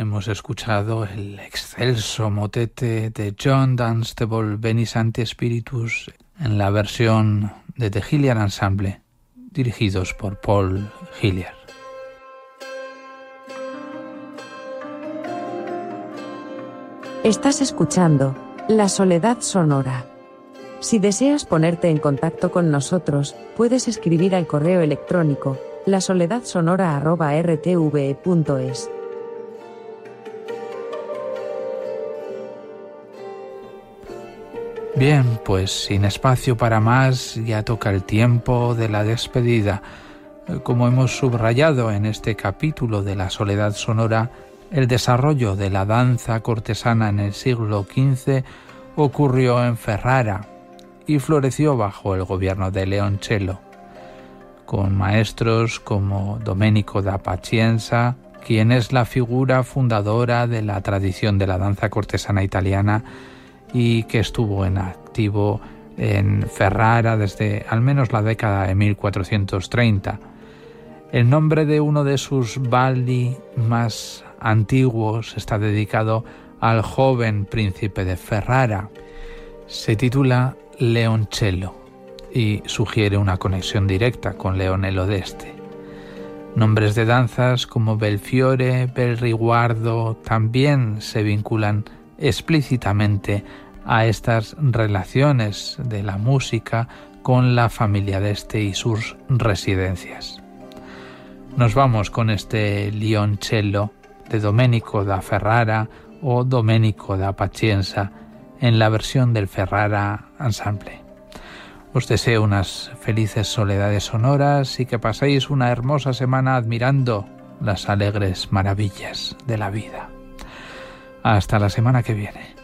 Hemos escuchado el excelso motete de John Dunstable, Veni Sancte Spiritus, en la versión de The Hilliard Ensemble, dirigidos por Paul Hilliard. Estás escuchando La Soledad Sonora. Si deseas ponerte en contacto con nosotros, puedes escribir al correo electrónico lasoledadsonora@rtve.es. Bien, pues sin espacio para más, ya toca el tiempo de la despedida. Como hemos subrayado en este capítulo de La Soledad Sonora, el desarrollo de la danza cortesana en el siglo XV ocurrió en Ferrara y floreció bajo el gobierno de Leoncello, con maestros como Domenico da Pacienza, quien es la figura fundadora de la tradición de la danza cortesana italiana y que estuvo en activo en Ferrara desde al menos la década de 1430. El nombre de uno de sus balli más antiguos está dedicado al joven príncipe de Ferrara. Se titula Leoncello y sugiere una conexión directa con Leonello d'Este. Nombres de danzas como Belfiore, Belriguardo también se vinculan explícitamente a estas relaciones de la música con la familia d'Este y sus residencias. Nos vamos con este Leoncello de Domenico da Ferrara o Domenico da Pacienza en la versión del Ferrara Ensemble. Os deseo unas felices soledades sonoras y que paséis una hermosa semana admirando las alegres maravillas de la vida. Hasta la semana que viene.